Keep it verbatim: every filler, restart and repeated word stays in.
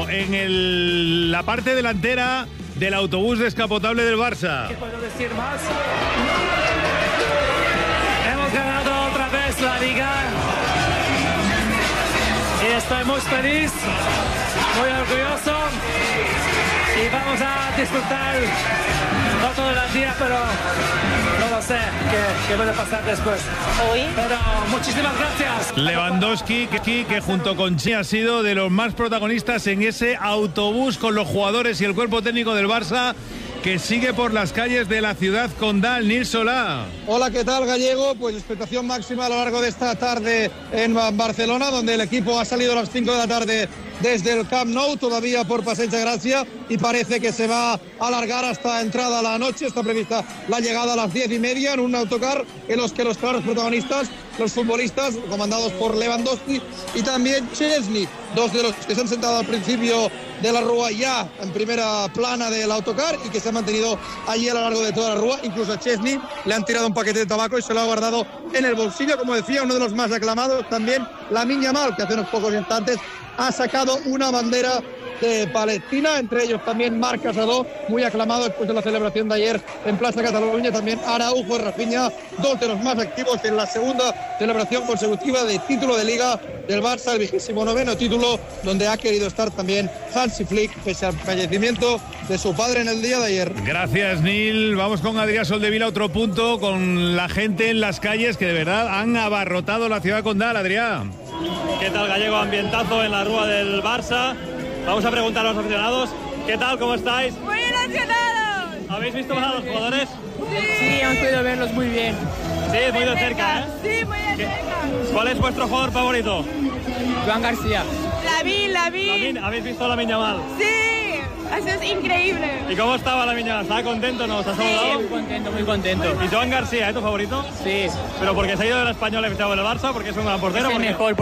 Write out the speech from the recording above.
Bueno, en el, la parte delantera del autobús descapotable del Barça. ¿Qué puedo decir más? Hemos ganado otra vez la Liga y estoy muy feliz, muy orgulloso y vamos a disfrutar no todo el día, pero no lo sé qué, qué puede pasar después. Hoy. Pero muchísimas gracias. Lewandowski, que, que junto con Chi ha sido de los más protagonistas en ese autobús con los jugadores y el cuerpo técnico del Barça, que sigue por las calles de la ciudad condal. Nil Solá. Hola, ¿qué tal, Gallego? Pues expectación máxima a lo largo de esta tarde en Barcelona, donde el equipo ha salido a las cinco de la tarde desde el Camp Nou, todavía por Passeig de Gràcia, y parece que se va a alargar hasta entrada la noche. Está prevista la llegada a las diez y media en un autocar en los que los claros protagonistas, los futbolistas, comandados por Lewandowski y también Chesney, dos de los que se han sentado al principio de la rúa ya en primera plana del autocar y que se han mantenido allí a lo largo de toda la rúa. Incluso a Chesney le han tirado un paquete de tabaco y se lo ha guardado en el bolsillo. Como decía, uno de los más aclamados también, Lamine Yamal, que hace unos pocos instantes ha sacado una bandera de Palestina, entre ellos también Marc Casadó, muy aclamado después de la celebración de ayer en Plaza Cataluña, también Araujo y Rafinha, dos de los más activos en la segunda celebración consecutiva de título de Liga del Barça, el vigésimo noveno título, donde ha querido estar también Hansi Flick, pese al fallecimiento de su padre en el día de ayer. Gracias, Nil. Vamos con Adrián Soldevila, otro punto, con la gente en las calles que de verdad han abarrotado la ciudad condal. Adrián. ¿Qué tal, Gallego? Ambientazo en la rúa del Barça. Vamos a preguntar a los aficionados. ¿Qué tal? ¿Cómo estáis? ¡Muy emocionados! ¿Habéis visto a los jugadores? Sí. Sí, hemos podido verlos muy bien. Sí, muy de cerca, ¿eh? Sí, muy de cerca. ¿Cuál es vuestro jugador favorito? Juan García. Lamin, Lamin. Lamin, ¿habéis visto a Lamine Yamal? Sí, eso es increíble. ¿Y cómo estaba Lamine Yamal? ¿Estaba contento o no? ¿Os ha saludado? Sí, muy contento, muy contento. ¿Y Joan García, es tu favorito? Sí. ¿Pero porque se ha ido del Español y ha fichado en el Barça? ¿Porque es un gran portero? Es el porque... mejor.